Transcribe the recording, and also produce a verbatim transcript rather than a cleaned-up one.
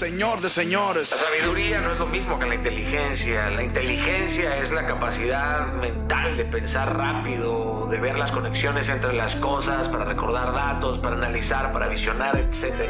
señor de señores. La sabiduría no es lo mismo que la inteligencia. La inteligencia es la capacidad mental de pensar rápido, de ver las conexiones entre las cosas, para recordar datos, para analizar, para visionar, etcétera.